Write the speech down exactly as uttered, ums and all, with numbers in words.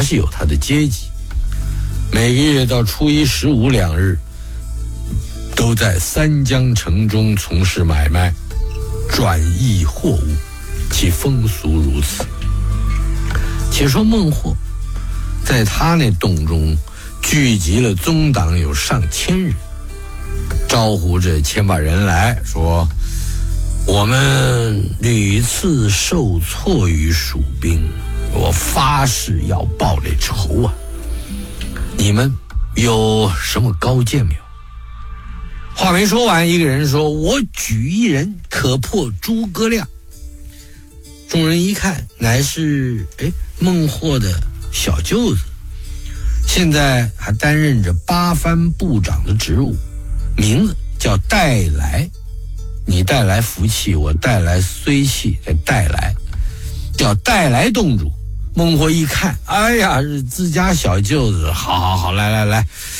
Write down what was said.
还是有他的阶级。每个月到初一十五两日，都在三江城中从事买卖，转易货物，其风俗如此。且说孟获在他那洞中聚集了宗党有上千人，招呼着千把人来说，我们屡次受挫于蜀兵，我发誓要报这仇啊，你们有什么高见没有？话没说完，一个人说，我举一人可破诸葛亮。众人一看，乃是哎孟获的小舅子，现在还担任着八藩部长的职务，名字叫带来。你带来福气，我带来衰气，带来叫带来洞主。孟获一看，哎呀，是自家小舅子，好好好，来来来，